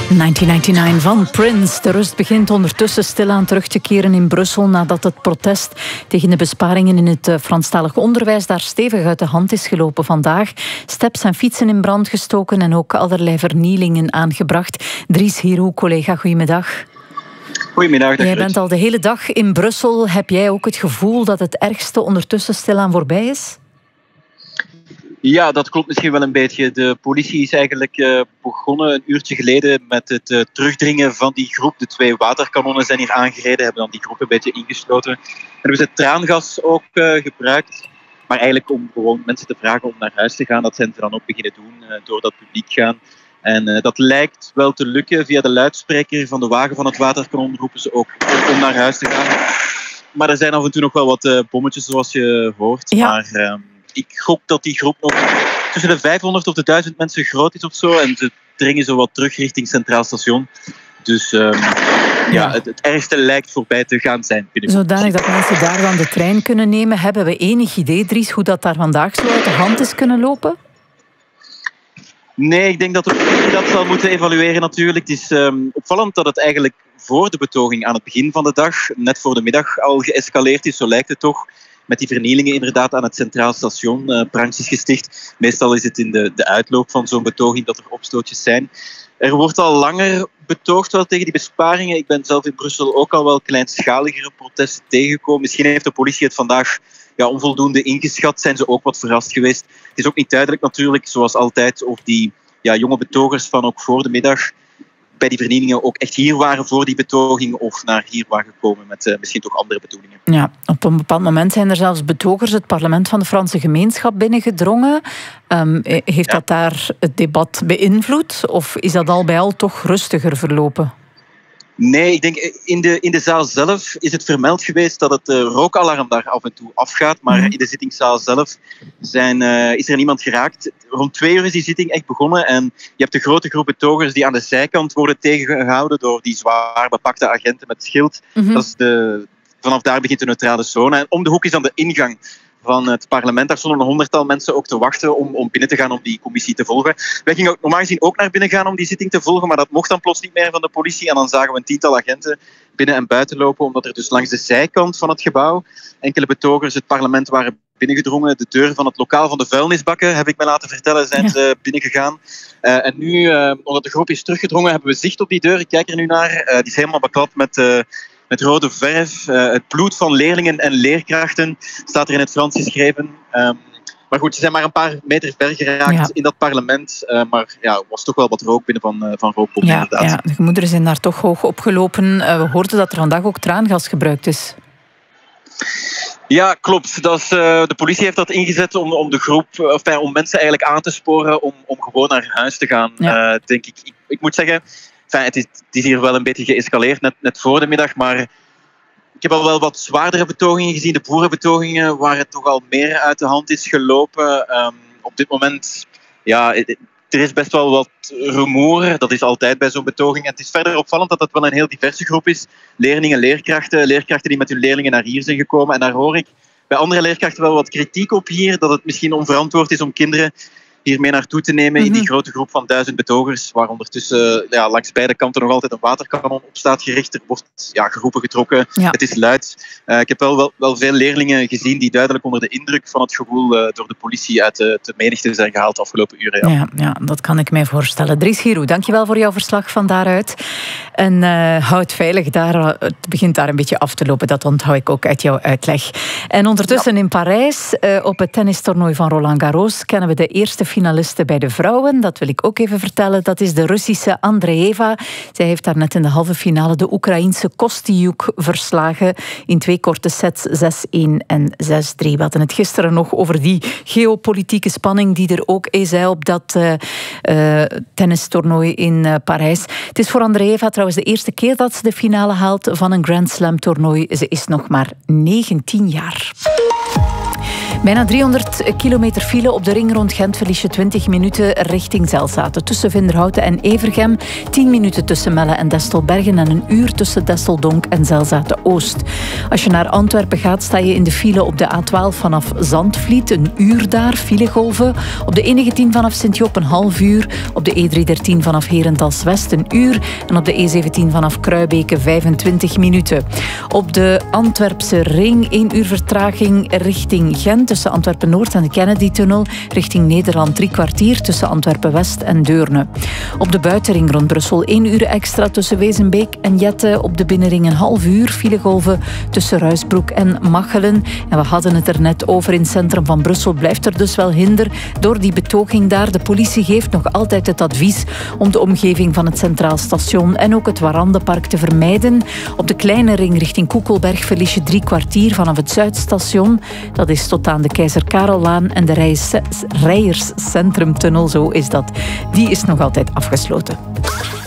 1999 van Prince. De rust begint ondertussen stilaan terug te keren in Brussel nadat het protest tegen de besparingen in het Franstalig onderwijs daar stevig uit de hand is gelopen vandaag. Steps en fietsen in brand gestoken en ook allerlei vernielingen aangebracht. Dries Hierou, collega, goedemiddag. Goedemiddag. Jij bent al de hele dag in Brussel. Heb jij ook het gevoel dat het ergste ondertussen stilaan voorbij is? Ja, dat klopt misschien wel een beetje. De politie is eigenlijk begonnen een uurtje geleden met het terugdringen van die groep. De 2 waterkanonnen zijn hier aangereden, hebben dan die groep een beetje ingesloten. En hebben ze traangas ook gebruikt. Maar eigenlijk om gewoon mensen te vragen om naar huis te gaan. Dat zijn ze dan ook beginnen doen door dat publiek gaan. En dat lijkt wel te lukken. Via de luidspreker van de wagen van het waterkanon roepen ze ook om naar huis te gaan. Maar er zijn af en toe nog wel wat bommetjes zoals je hoort. Ja. Maar ik gok dat die groep nog tussen de 500 of de 1000 mensen groot is of zo. En ze dringen zo wat terug richting Centraal Station. Dus het ergste lijkt voorbij te gaan zijn. Zodanig dat mensen daar dan de trein kunnen nemen. Hebben we enig idee, Dries, hoe dat daar vandaag zo uit de hand is kunnen lopen? Nee, ik denk dat we dat zal moeten evalueren natuurlijk. Het is opvallend dat het eigenlijk voor de betoging aan het begin van de dag, net voor de middag, al geëscaleerd is, zo lijkt het toch. Met die vernielingen inderdaad aan het Centraal Station, brandjes gesticht. Meestal is het in de uitloop van zo'n betoging dat er opstootjes zijn. Er wordt al langer betoogd wel tegen die besparingen. Ik ben zelf in Brussel ook al wel kleinschaligere protesten tegengekomen. Misschien heeft de politie het vandaag onvoldoende ingeschat. Zijn ze ook wat verrast geweest. Het is ook niet duidelijk natuurlijk, zoals altijd, of die jonge betogers van ook voor de middag bij die vernielingen ook echt hier waren voor die betoging of naar hier waren gekomen met misschien toch andere bedoelingen. Ja, op een bepaald moment zijn er zelfs betogers het parlement van de Franse gemeenschap binnengedrongen. Heeft dat daar het debat beïnvloed of is dat al bij al toch rustiger verlopen? Nee, ik denk in de zaal zelf is het vermeld geweest dat het rookalarm daar af en toe afgaat. Maar in de zittingszaal zelf is er niemand geraakt. Rond 2 uur is die zitting echt begonnen. En je hebt de grote groep betogers die aan de zijkant worden tegengehouden door die zwaar bepakte agenten met schild. Dat is vanaf daar begint de neutrale zone. En om de hoek is dan de ingang van het parlement. Daar stonden een 100-tal mensen ook te wachten om binnen te gaan om die commissie te volgen. Wij gingen ook normaal gezien ook naar binnen gaan om die zitting te volgen, maar dat mocht dan plots niet meer van de politie. En dan zagen we een 10-tal agenten binnen en buiten lopen, omdat er dus langs de zijkant van het gebouw enkele betogers het parlement waren binnengedrongen. De deur van het lokaal van de vuilnisbakken, heb ik me laten vertellen, zijn ze binnengegaan. En nu, omdat de groep is teruggedrongen, hebben we zicht op die deur. Ik kijk er nu naar. Die is helemaal beklad met rode verf. Het bloed van leerlingen en leerkrachten staat er in het Frans geschreven. Maar goed, ze zijn maar een paar meter ver geraakt in dat parlement. Maar er was toch wel wat rook binnen van rookbommen inderdaad. Ja, de gemoederen zijn daar toch hoog opgelopen. We hoorden dat er vandaag ook traangas gebruikt is. Ja, klopt. De politie heeft dat ingezet om de groep, om mensen eigenlijk aan te sporen om gewoon naar huis te gaan. Denk ik. Ik moet zeggen, het is hier wel een beetje geëscaleerd, net voor de middag, maar ik heb al wel wat zwaardere betogingen gezien. De boerenbetogingen waar het toch al meer uit de hand is gelopen. Op dit moment, er is best wel wat rumoer. Dat is altijd bij zo'n betoging. En het is verder opvallend dat het wel een heel diverse groep is. Leerlingen, leerkrachten die met hun leerlingen naar hier zijn gekomen. En daar hoor ik bij andere leerkrachten wel wat kritiek op hier, dat het misschien onverantwoord is om kinderen hiermee naartoe te nemen in die grote groep van 1000 betogers, waar ondertussen langs beide kanten nog altijd een waterkanon op staat gericht. Er wordt geroepen, getrokken. Ja. Het is luid. Ik heb wel veel leerlingen gezien die duidelijk onder de indruk van het gewoel door de politie uit de menigte zijn gehaald de afgelopen uren. Ja, dat kan ik mij voorstellen. Dries Hierou, dankjewel voor jouw verslag van daaruit. En houd veilig daar. Het begint daar een beetje af te lopen. Dat onthoud ik ook uit jouw uitleg. En ondertussen in Parijs, op het tennistoernooi van Roland Garros, kennen we de eerste finaliste bij de vrouwen. Dat wil ik ook even vertellen. Dat is de Russische Andreeva. Zij heeft daar net in de halve finale de Oekraïense Kostyuk verslagen in 2 korte sets, 6-1 en 6-3. We hadden het gisteren nog over die geopolitieke spanning die er ook is op dat tennistoernooi in Parijs. Het is voor Andreeva trouwens de eerste keer dat ze de finale haalt van een Grand Slam toernooi. Ze is nog maar 19 jaar. Bijna 300 kilometer file op de ring rond Gent. Verlies je 20 minuten richting Zelzaten. Tussen Vinderhouten en Evergem. 10 minuten tussen Melle en Destelbergen. En een uur tussen Desteldonk en Zelzaten-Oost. Als je naar Antwerpen gaat, sta je in de file op de A12 vanaf Zandvliet. Een uur daar, filegolven. Op de E19 vanaf Sint-Joop een half uur. Op de E313 vanaf Herentals-West een uur. En op de E17 vanaf Kruibeke 25 minuten. Op de Antwerpse ring 1 uur vertraging richting Gent. Tussen Antwerpen-Noord en de Kennedy-tunnel. Richting Nederland 3 kwartier tussen Antwerpen-West en Deurne. Op de buitenring rond Brussel 1 uur extra tussen Wezenbeek en Jette. Op de binnenring een half uur. Filegolven tussen Ruisbroek en Machelen. En we hadden het er net over. In het centrum van Brussel blijft er dus wel hinder door die betoging daar. De politie geeft nog altijd het advies om de omgeving van het Centraal Station en ook het Warandenpark te vermijden. Op de kleine ring richting Koekelberg verlies je 3 kwartier vanaf het Zuidstation. Dat is tot aan de Keizer Karellaan en de Rijerscentrumtunnel, zo is dat. Die is nog altijd afgesloten.